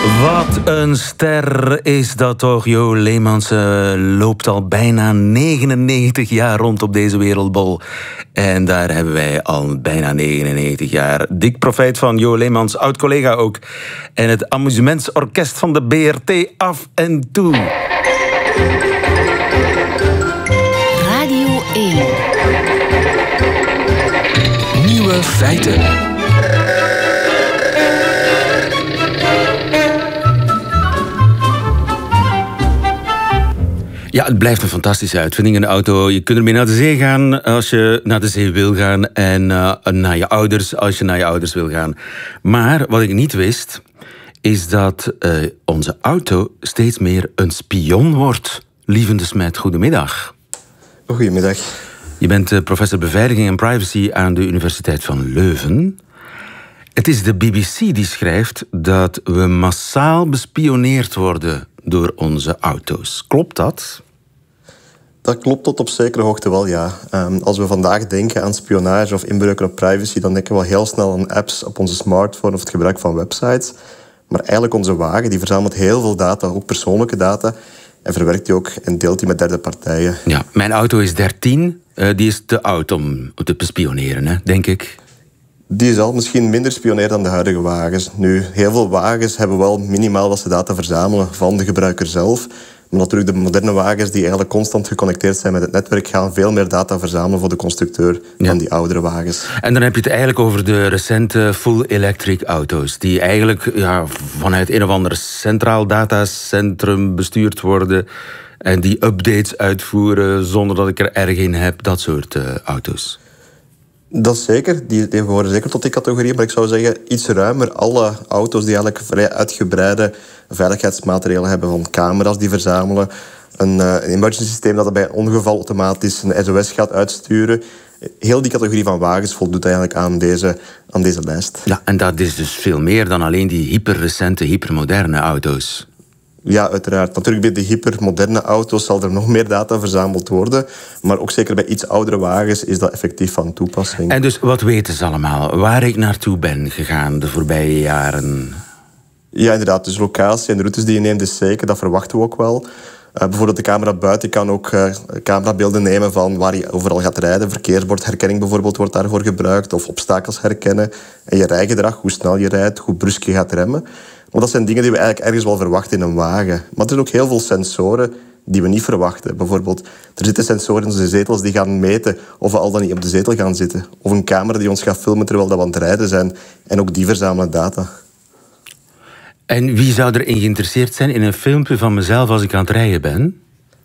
Wat een ster is dat toch. Jo Leemans loopt al bijna 99 jaar rond op deze wereldbol. En daar hebben wij al bijna 99 jaar. Dik profijt van Jo Leemans, oud-collega ook. En het amusementsorkest van de BRT af en toe. Radio 1. Nieuwe feiten. Ja, het blijft een fantastische uitvinding, een auto. Je kunt ermee naar de zee gaan als je naar de zee wil gaan. En naar je ouders als je naar je ouders wil gaan. Maar wat ik niet wist, is dat onze auto steeds meer een spion wordt. Lieve de Smet, goedemiddag. Goedemiddag. Je bent professor beveiliging en privacy aan de Universiteit van Leuven. Het is de BBC die schrijft dat we massaal bespioneerd worden door onze auto's. Klopt dat? Dat klopt tot op zekere hoogte wel, ja. Als we vandaag denken aan spionage of inbreuken op privacy, dan denken we wel heel snel aan apps op onze smartphone of het gebruik van websites. Maar eigenlijk onze wagen die verzamelt heel veel data, ook persoonlijke data, en verwerkt die ook en deelt die met derde partijen. Ja, mijn auto is 13. Die is te oud om te bespioneren, hè, denk ik. Die zal misschien minder spioneren dan de huidige wagens. Nu, heel veel wagens hebben wel minimaal dat ze data verzamelen van de gebruiker zelf. Maar natuurlijk de moderne wagens die eigenlijk constant geconnecteerd zijn met het netwerk gaan veel meer data verzamelen voor de constructeur dan die oudere wagens. En dan heb je het eigenlijk over de recente full-electric auto's die eigenlijk vanuit een of ander centraal datacentrum bestuurd worden en die updates uitvoeren zonder dat ik er erg in heb, dat soort auto's. Dat is zeker. Die behoren zeker tot die categorie. Maar ik zou zeggen, iets ruimer. Alle auto's die eigenlijk vrij uitgebreide veiligheidsmaatregelen hebben, van camera's die verzamelen, een emergency systeem dat bij een ongeval automatisch een SOS gaat uitsturen. Heel die categorie van wagens voldoet eigenlijk aan deze lijst. Ja, en dat is dus veel meer dan alleen die hyperrecente, hypermoderne auto's. Ja, uiteraard. Natuurlijk bij de hypermoderne auto's zal er nog meer data verzameld worden. Maar ook zeker bij iets oudere wagens is dat effectief van toepassing. En dus wat weten ze allemaal? Waar ik naartoe ben gegaan de voorbije jaren? Ja, inderdaad. Dus locatie en de routes die je neemt is zeker. Dat verwachten we ook wel. Bijvoorbeeld de camera buiten kan ook camerabeelden nemen van waar je overal gaat rijden. Verkeersbordherkenning bijvoorbeeld wordt daarvoor gebruikt. Of obstakels herkennen. En je rijgedrag, hoe snel je rijdt, hoe brusk je gaat remmen. Maar dat zijn dingen die we eigenlijk ergens wel verwachten in een wagen. Maar er zijn ook heel veel sensoren die we niet verwachten. Bijvoorbeeld, er zitten sensoren in onze zetels die gaan meten of we al dan niet op de zetel gaan zitten. Of een camera die ons gaat filmen terwijl we aan het rijden zijn. En ook die verzamelen data. En wie zou erin geïnteresseerd zijn in een filmpje van mezelf als ik aan het rijden ben?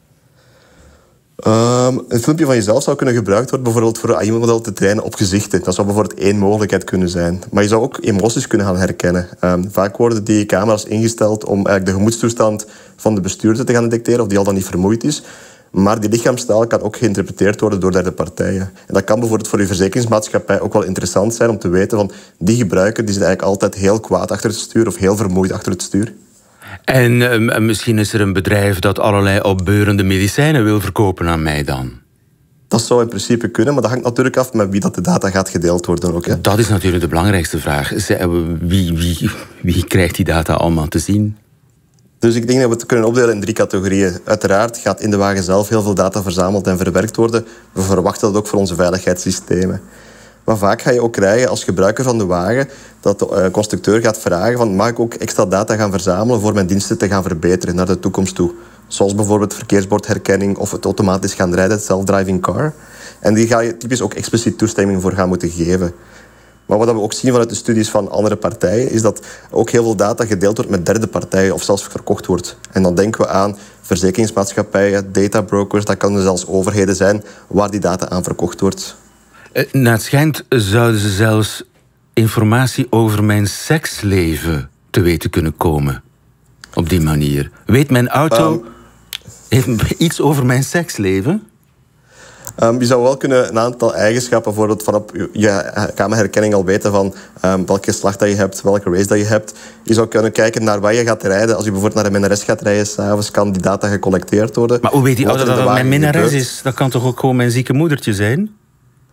Een filmpje van jezelf zou kunnen gebruikt worden bijvoorbeeld voor een AI-model te trainen op gezichten. Dat zou bijvoorbeeld één mogelijkheid kunnen zijn. Maar je zou ook emoties kunnen gaan herkennen. Vaak worden die camera's ingesteld om eigenlijk de gemoedstoestand van de bestuurder te gaan detecteren of die al dan niet vermoeid is. Maar die lichaamstaal kan ook geïnterpreteerd worden door derde partijen. En dat kan bijvoorbeeld voor je verzekeringsmaatschappij ook wel interessant zijn om te weten van die gebruiker die zit eigenlijk altijd heel kwaad achter het stuur of heel vermoeid achter het stuur. En misschien is er een bedrijf dat allerlei opbeurende medicijnen wil verkopen aan mij dan? Dat zou in principe kunnen, maar dat hangt natuurlijk af met wie dat de data gaat gedeeld worden ook. Hè. Dat is natuurlijk de belangrijkste vraag. Wie krijgt die data allemaal te zien? Dus ik denk dat we het kunnen opdelen in 3 categorieën. Uiteraard gaat in de wagen zelf heel veel data verzameld en verwerkt worden. We verwachten dat ook voor onze veiligheidssystemen. Maar vaak ga je ook krijgen als gebruiker van de wagen dat de constructeur gaat vragen van mag ik ook extra data gaan verzamelen voor mijn diensten te gaan verbeteren naar de toekomst toe. Zoals bijvoorbeeld verkeersbordherkenning of het automatisch gaan rijden, het self-driving car. En die ga je typisch ook expliciet toestemming voor gaan moeten geven. Maar wat we ook zien vanuit de studies van andere partijen is dat ook heel veel data gedeeld wordt met derde partijen of zelfs verkocht wordt. En dan denken we aan verzekeringsmaatschappijen, databrokers, dat kunnen zelfs overheden zijn waar die data aan verkocht wordt. Naar het schijnt zouden ze zelfs informatie over mijn seksleven te weten kunnen komen. Op die manier. Weet mijn auto heeft iets over mijn seksleven? Je zou wel kunnen een aantal eigenschappen, bijvoorbeeld van op je cameraherkenning al weten van welk geslacht dat je hebt, welke race dat je hebt. Je zou kunnen kijken naar waar je gaat rijden. Als je bijvoorbeeld naar een minnares gaat rijden, s'avonds kan die data gecollecteerd worden. Maar hoe weet die auto dat het mijn minnares is? Dat kan toch ook gewoon mijn zieke moedertje zijn?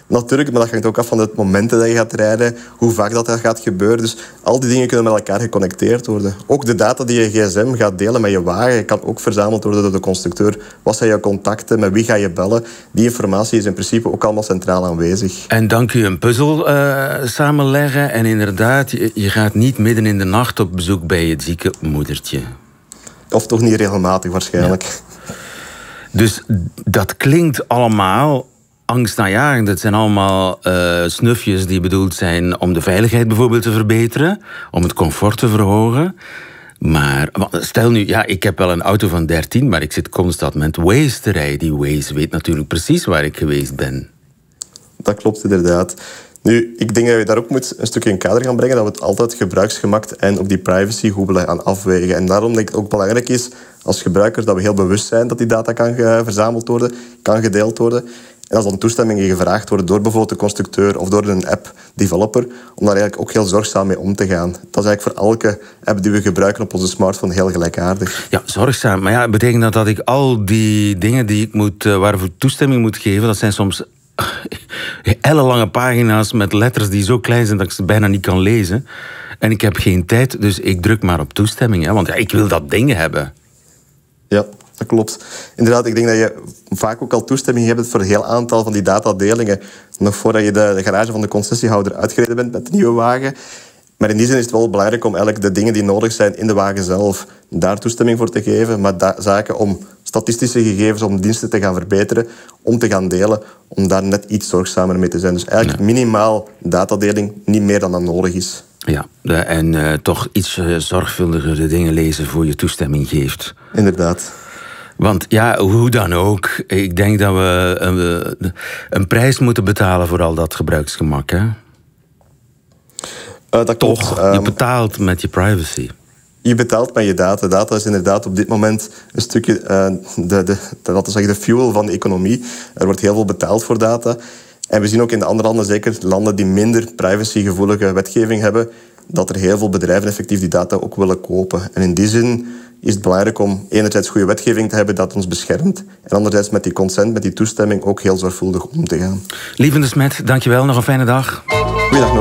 Natuurlijk, maar dat hangt ook af van het momenten dat je gaat rijden, hoe vaak dat gaat gebeuren. Dus al die dingen kunnen met elkaar geconnecteerd worden. Ook de data die je gsm gaat delen met je wagen kan ook verzameld worden door de constructeur. Wat zijn je contacten, met wie ga je bellen? Die informatie is in principe ook allemaal centraal aanwezig. En dan kun je een puzzel samenleggen en inderdaad, je gaat niet midden in de nacht op bezoek bij je zieke moedertje. Of toch niet regelmatig waarschijnlijk. Ja. Dus dat klinkt allemaal angstaanjagend. Het zijn allemaal snufjes die bedoeld zijn om de veiligheid bijvoorbeeld te verbeteren, om het comfort te verhogen. Maar stel nu, ja, ik heb wel een auto van 13, maar ik zit constant met Waze te rijden. Die Waze weet natuurlijk precies waar ik geweest ben. Dat klopt inderdaad. Nu, ik denk dat je daar ook moet een stukje in kader gaan brengen dat we het altijd gebruiksgemak en ook die privacy goed willen gaan afwegen. En daarom denk ik het ook belangrijk is als gebruikers dat we heel bewust zijn dat die data kan verzameld worden, kan gedeeld worden. En als dan toestemmingen gevraagd worden door bijvoorbeeld de constructeur of door een app-developer, om daar eigenlijk ook heel zorgzaam mee om te gaan. Dat is eigenlijk voor elke app die we gebruiken op onze smartphone heel gelijkaardig. Ja, zorgzaam. Maar ja, betekent dat ik al die dingen die ik waarvoor toestemming moet geven, dat zijn soms ellenlange pagina's met letters die zo klein zijn dat ik ze bijna niet kan lezen. En ik heb geen tijd, dus ik druk maar op toestemming. Hè, want ja, ik wil dat ding hebben. Ja, dat klopt. Inderdaad, ik denk dat je vaak ook al toestemming hebt voor een heel aantal van die datadelingen. Nog voordat je de garage van de concessiehouder uitgereden bent met de nieuwe wagen. Maar in die zin is het wel belangrijk om eigenlijk de dingen die nodig zijn in de wagen zelf, daar toestemming voor te geven. Maar zaken om statistische gegevens, om diensten te gaan verbeteren, om te gaan delen, om daar net iets zorgzamer mee te zijn. Dus eigenlijk minimaal datadeling, niet meer dan dat nodig is. Ja, en toch iets zorgvuldiger de dingen lezen voor je toestemming geeft. Inderdaad. Want ja, hoe dan ook, ik denk dat we een prijs moeten betalen voor al dat gebruiksgemak, hè? Dat klopt. Toch, je betaalt met je privacy. Je betaalt met je data. Data is inderdaad op dit moment een stukje de fuel van de economie. Er wordt heel veel betaald voor data. En we zien ook in de andere landen, zeker landen die minder privacygevoelige wetgeving hebben, dat er heel veel bedrijven effectief die data ook willen kopen. En in die zin is het belangrijk om enerzijds goede wetgeving te hebben dat ons beschermt en anderzijds met die consent, met die toestemming ook heel zorgvuldig om te gaan. Lieve de Smet, dankjewel. Nog een fijne dag. Goeiedag.